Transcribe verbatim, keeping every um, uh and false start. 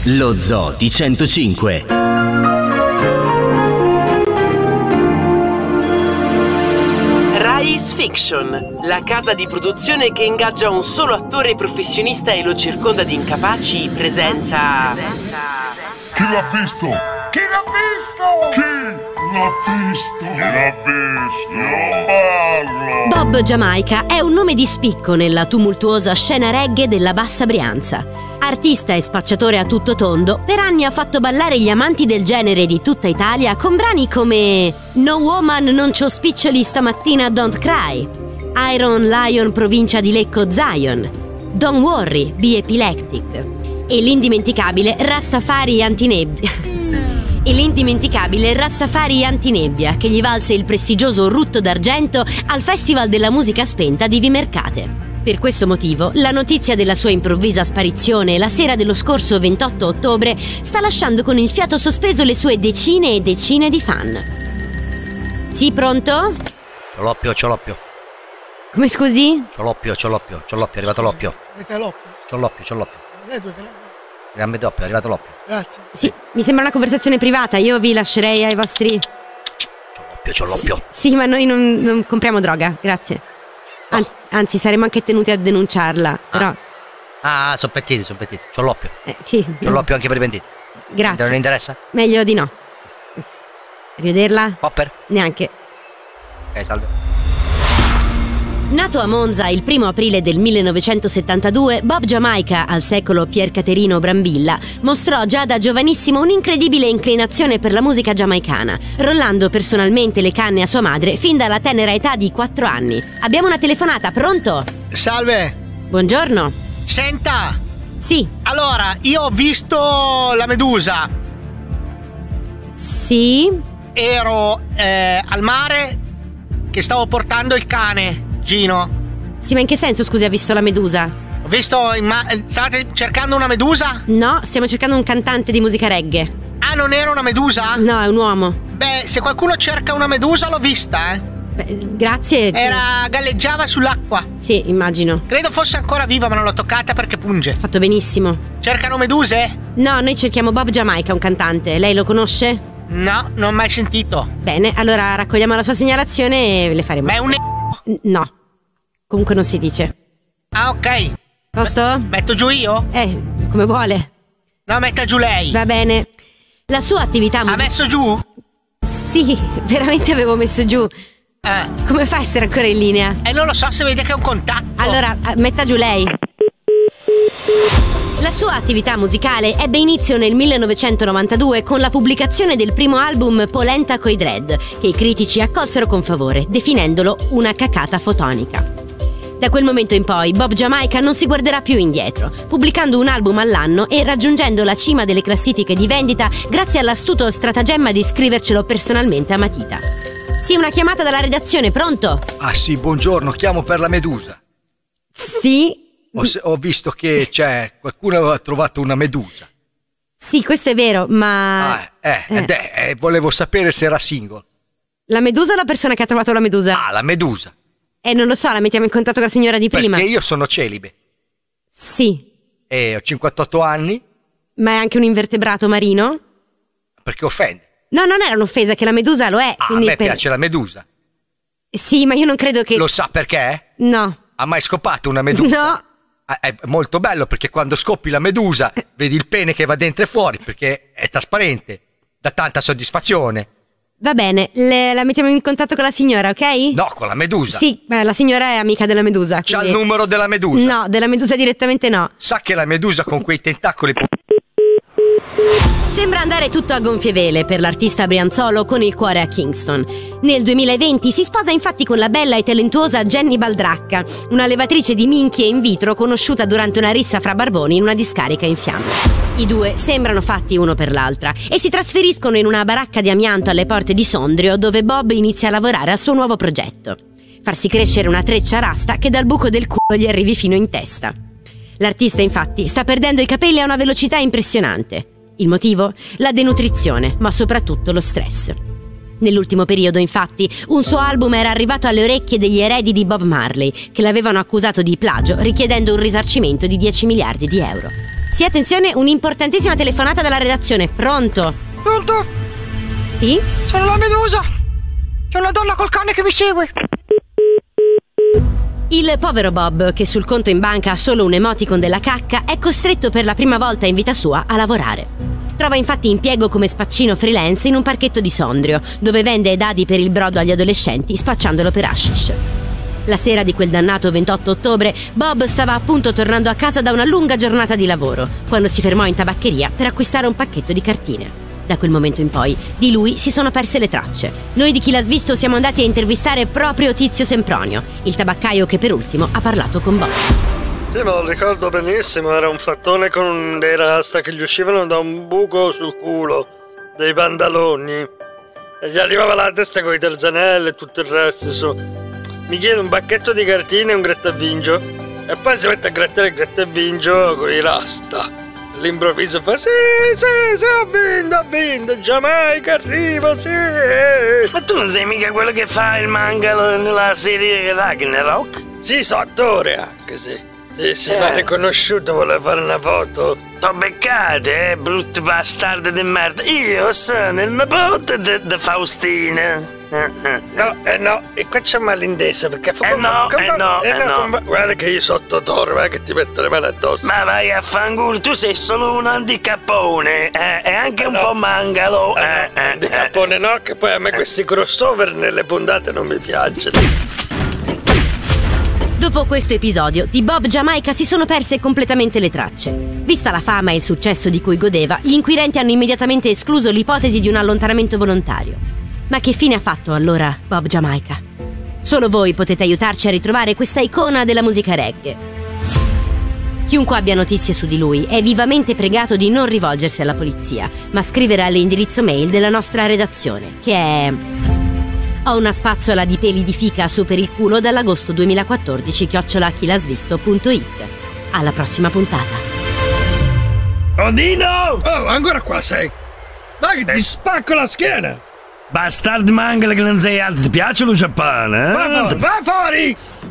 Lo Zoo di centocinque. Rise Fiction, la casa di produzione che ingaggia un solo attore professionista e lo circonda di incapaci, presenta... Chi l'ha visto? Chi l'ha visto? Chi l'ha visto? Chi l'ha visto? Io parlo! Bob Jamaica è un nome di spicco nella tumultuosa scena reggae della Bassa Brianza. Artista e spacciatore a tutto tondo, per anni ha fatto ballare gli amanti del genere di tutta Italia con brani come No Woman non c'ho spiccioli stamattina Don't Cry, Iron Lion provincia di Lecco Zion, Don't Worry, Be Epileptic e l'indimenticabile Rastafari Antinebbia e l'indimenticabile Rastafari Antinebbia che gli valse il prestigioso Rutto d'Argento al Festival della Musica Spenta di Vimercate. Per questo motivo, la notizia della sua improvvisa sparizione la sera dello scorso ventotto ottobre sta lasciando con il fiato sospeso le sue decine e decine di fan. Sì, pronto? C'ho l'oppio, c'ho l'oppio. Come scusi? C'ho l'oppio, c'ho l'oppio, c'ho l'oppio, è arrivato l'oppio. Avete l'oppio? C'ho l'oppio, c'ho l'oppio. Eh, due che Gambe doppio, è arrivato l'oppio. Grazie. Sì, mi sembra una conversazione privata, io vi lascerei ai vostri... C'ho l'oppio, c'ho l'oppio. Sì, ma noi non, non compriamo droga, grazie. Anzi, anzi, saremmo anche tenuti a denunciarla, però... Ah, sono pettiti, sono pettiti. C'ho l'oppio. Eh, sì. C'ho l'oppio anche per i pentiti. Grazie. Non interessa? Meglio di no. Rivederla? Popper? Neanche. Ok, salve. Nato a Monza il primo aprile del millenovecentosettantadue, Bob Jamaica, al secolo Pier Caterino Brambilla, mostrò già da giovanissimo un'incredibile inclinazione per la musica giamaicana, rollando personalmente le canne a sua madre fin dalla tenera età di quattro anni. Abbiamo una telefonata, pronto? Salve. Buongiorno. Senta. Sì. Allora, io ho visto la Medusa. Sì? Ero eh, al mare che stavo portando il cane, Gino. Sì, ma in che senso, scusi, ha visto la Medusa? Ho visto in ma- State cercando una Medusa? No, stiamo cercando un cantante di musica reggae. Ah, non era una Medusa? No, è un uomo. Beh, se qualcuno cerca una Medusa l'ho vista, eh. Beh, grazie. Era... galleggiava sull'acqua. Sì, immagino. Credo fosse ancora viva, ma non l'ho toccata perché punge. Fatto benissimo. Cercano meduse? No, noi cerchiamo Bob Jamaica, un cantante. Lei lo conosce? No, non ho mai sentito. Bene, allora raccogliamo la sua segnalazione e le faremo. Ma è un... N- No. Comunque non si dice. Ah, ok. Posto? Metto giù io? Eh, come vuole. No, metta giù lei. Va bene. La sua attività Ha musicale... messo giù? Sì, veramente avevo messo giù. Eh. Come fa a essere ancora in linea? E non lo so se vede che è un contatto. Allora, eh, metta giù lei. La sua attività musicale ebbe inizio nel millenovecentonovantadue con la pubblicazione del primo album Polenta coi Dread, che i critici accolsero con favore, definendolo una cacata fotonica. Da quel momento in poi Bob Jamaica non si guarderà più indietro, pubblicando un album all'anno e raggiungendo la cima delle classifiche di vendita grazie all'astuto stratagemma di scrivercelo personalmente a matita. Sì, una chiamata dalla redazione, pronto? Ah sì, buongiorno, chiamo per la Medusa. Sì? Ho, ho visto che c'è qualcuno aveva trovato una Medusa. Sì, questo è vero, ma... Ah, eh, eh. Ed è, eh, volevo sapere se era single. La Medusa o la persona che ha trovato la Medusa? Ah, la Medusa. Eh, non lo so, la mettiamo in contatto con la signora di prima. Perché io sono celibe. Sì. E ho cinquantotto anni. Ma è anche un invertebrato marino? Perché offende. No, non era un'offesa, che la Medusa lo è. Ah, quindi a me per... piace la Medusa. Sì, ma io non credo che... Lo sa perché? No. Ha mai scopato una Medusa? No. È molto bello perché quando scoppi la Medusa vedi il pene che va dentro e fuori perché è trasparente, dà tanta soddisfazione. Va bene, le, la mettiamo in contatto con la signora, ok? No, con la Medusa. Sì, beh, la signora è amica della Medusa. C'ha quindi... il numero della Medusa? No, della Medusa direttamente no. Sa che la Medusa con quei tentacoli... Sembra andare tutto a gonfie vele per l'artista brianzolo con il cuore a Kingston. Nel duemilaventi si sposa infatti con la bella e talentuosa Jenny Baldracca, una levatrice di minchie in vitro conosciuta durante una rissa fra barboni in una discarica in fiamme. I due sembrano fatti uno per l'altra e si trasferiscono in una baracca di amianto alle porte di Sondrio, dove Bob inizia a lavorare al suo nuovo progetto: farsi crescere una treccia rasta che dal buco del culo gli arrivi fino in testa. L'artista infatti sta perdendo i capelli a una velocità impressionante. Il motivo? La denutrizione, ma soprattutto lo stress. Nell'ultimo periodo, infatti, un suo album era arrivato alle orecchie degli eredi di Bob Marley, che l'avevano accusato di plagio, richiedendo un risarcimento di dieci miliardi di euro. Sì, attenzione, un'importantissima telefonata dalla redazione. Pronto? Pronto? Sì? Sono la Medusa. C'è una donna col cane che mi segue. Il povero Bob, che sul conto in banca ha solo un emoticon della cacca, è costretto per la prima volta in vita sua a lavorare. Trova infatti impiego come spaccino freelance in un parchetto di Sondrio, dove vende dadi per il brodo agli adolescenti spacciandolo per hashish. La sera di quel dannato ventotto ottobre, Bob stava appunto tornando a casa da una lunga giornata di lavoro, quando si fermò in tabaccheria per acquistare un pacchetto di cartine. Da quel momento in poi, di lui si sono perse le tracce. Noi di Chi l'ha svisto siamo andati a intervistare proprio Tizio Sempronio, il tabaccaio che per ultimo ha parlato con Bob. Sì, me lo ricordo benissimo, era un fattone con dei rasta che gli uscivano da un buco sul culo, dei pantaloni, e gli arrivava la testa con i terzanelli e tutto il resto, insomma. Mi chiede un pacchetto di cartine e un grattavincio e poi si mette a grattare il grattavincio con i rasta. All'improvviso fa sì, sì, sì, ho vinto, ho vinto, Giamaica arriva, sì. Ma tu non sei mica quello che fa il mangalo nella serie Ragnarok? Sì, so attore anche, sì. Sì, sì, Eh. mi ha riconosciuto, voleva fare una foto. T'ho beccate, eh, brutto bastardo di merda. Io sono il nipote di Faustina. Eh, eh. No, eh no, e qua c'è malintesa perché fa Eh no, eh no, eh no. compa- Guarda che io sotto Toro, guarda che ti metto le mani addosso. Ma vai a fanculo, tu sei solo un handicappone, eh, e anche Eh un no. po' mangalo. Eh, Eh, no, eh, di eh. cappone no, che poi a me questi crossover nelle puntate non mi piacciono. Dopo questo episodio, di Bob Giamaica si sono perse completamente le tracce. Vista la fama e il successo di cui godeva, gli inquirenti hanno immediatamente escluso l'ipotesi di un allontanamento volontario. Ma che fine ha fatto allora Bob Giamaica? Solo voi potete aiutarci a ritrovare questa icona della musica reggae. Chiunque abbia notizie su di lui è vivamente pregato di non rivolgersi alla polizia, ma scrivere all'indirizzo mail della nostra redazione, che è... Ho una spazzola di peli di fica su per il culo dall'agosto duemilaquattordici chiocciola chilasvisto punto it. Alla prossima puntata. Odino! Oh, ancora qua sei. Dai che ti spacco la schiena. Bastard mangalo che non sei altro, ti piace lo Giappone? Eh? Va fuori, va fuori!